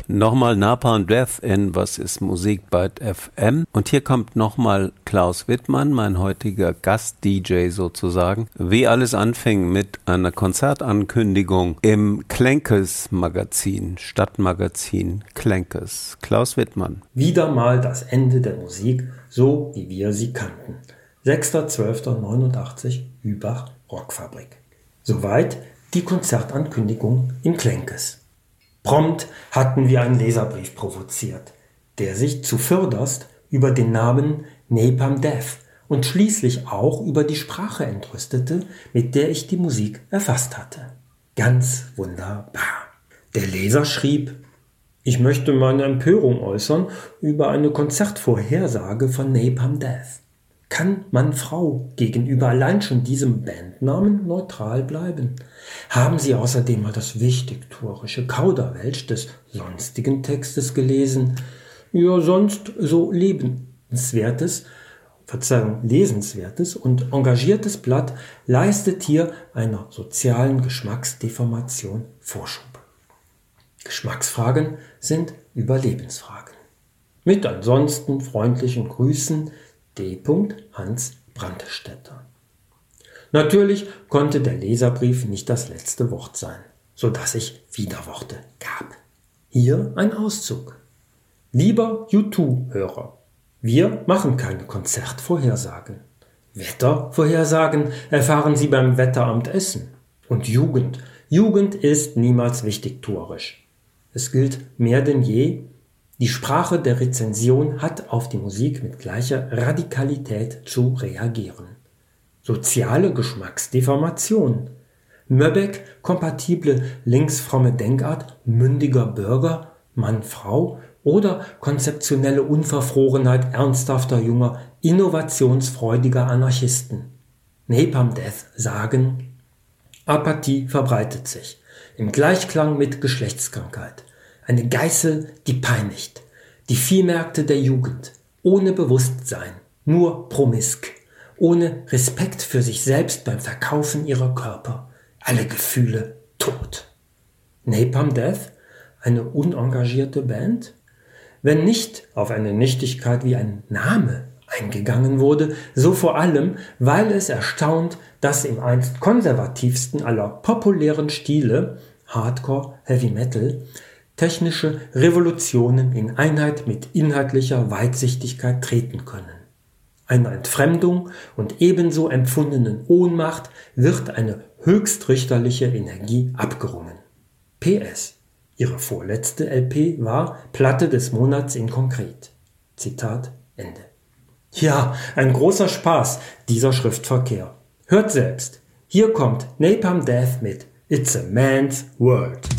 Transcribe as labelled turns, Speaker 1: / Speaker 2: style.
Speaker 1: Nochmal Napalm Death in Was ist Musik bei FM. Und hier kommt nochmal Klaus Wittmann, mein heutiger Gast-DJ sozusagen. Wie alles anfing mit einer Konzertankündigung im Klenkes-Magazin, Stadtmagazin Klenkes. Klaus Wittmann.
Speaker 2: Wieder mal das Ende der Musik, so wie wir sie kannten. 6.12.89, Hübach, Rockfabrik. Soweit die Konzertankündigung im Klenkes. Prompt hatten wir einen Leserbrief provoziert, der sich zuvörderst über den Namen Napalm Death und schließlich auch über die Sprache entrüstete, mit der ich die Musik erfasst hatte. Ganz wunderbar. Der Leser schrieb: Ich möchte meine Empörung äußern über eine Konzertvorhersage von Napalm Death. Kann man Frau gegenüber allein schon diesem Bandnamen neutral bleiben? Haben Sie außerdem mal das wichtigtuerische Kauderwelsch des sonstigen Textes gelesen? Ja, sonst so lesenswertes und engagiertes Blatt leistet hier einer sozialen Geschmacksdeformation Vorschub. Geschmacksfragen sind Überlebensfragen. Mit ansonsten freundlichen Grüßen, D. Hans Brandstätter. Natürlich konnte der Leserbrief nicht das letzte Wort sein, sodass ich Widerworte gab. Hier ein Auszug. Lieber U2-Hörer, wir machen keine Konzertvorhersagen. Wettervorhersagen erfahren Sie beim Wetteramt Essen. Und Jugend ist niemals wichtigtuerisch. Es gilt mehr denn je, die Sprache der Rezension hat auf die Musik mit gleicher Radikalität zu reagieren. Soziale Geschmacksdeformation. Möbeck-kompatible linksfromme Denkart mündiger Bürger, Mann-Frau oder konzeptionelle Unverfrorenheit ernsthafter junger, innovationsfreudiger Anarchisten. Napalm Death sagen: Apathie verbreitet sich, im Gleichklang mit Geschlechtskrankheit. Eine Geißel, die peinigt. Die Viehmärkte der Jugend. Ohne Bewusstsein. Nur promisk. Ohne Respekt für sich selbst beim Verkaufen ihrer Körper. Alle Gefühle tot. Napalm Death? Eine unengagierte Band? Wenn nicht auf eine Nichtigkeit wie ein Name eingegangen wurde, so vor allem, weil es erstaunt, dass im einst konservativsten aller populären Stile, Hardcore, Heavy Metal, technische Revolutionen in Einheit mit inhaltlicher Weitsichtigkeit treten können. Einer Entfremdung und ebenso empfundenen Ohnmacht wird eine höchstrichterliche Energie abgerungen. PS. Ihre vorletzte LP war Platte des Monats in Konkret. Zitat Ende. Ja, ein großer Spaß, dieser Schriftverkehr. Hört selbst. Hier kommt Napalm Death mit It's a Man's World.